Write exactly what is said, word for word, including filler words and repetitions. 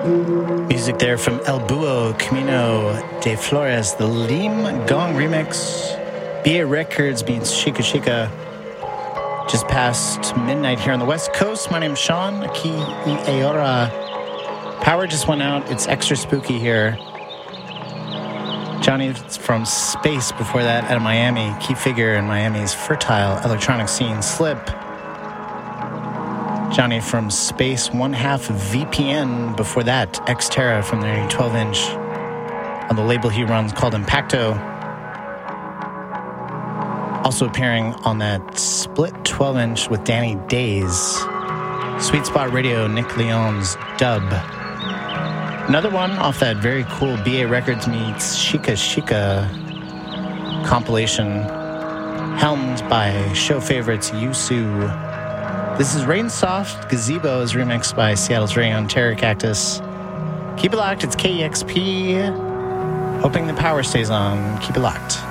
Music there from El Búho, Camino de Flores, the Lim Gong remix. B A Records means Chica Chica. Just past midnight here on the West Coast. My name's Sean, Aki Eora. Power just went out. It's extra spooky here. Johnny from Space before that out of Miami. Key figure in Miami's fertile electronic scene. Slip. Johnny from Space, one half V P N before that. Xterra from their twelve inch on the label he runs called Impacto. Also appearing on that split twelve inch with Danny Days. Sweet Spot Radio, Nick Leon's Dub. Another one off that very cool B A Records meets Chica Chica compilation, helmed by show favorites Yusu. This is Rain Soft Gazebos, remixed by Seattle's very own Terror Cactus. Keep it locked, it's K E X P. Hoping the power stays on. Keep it locked.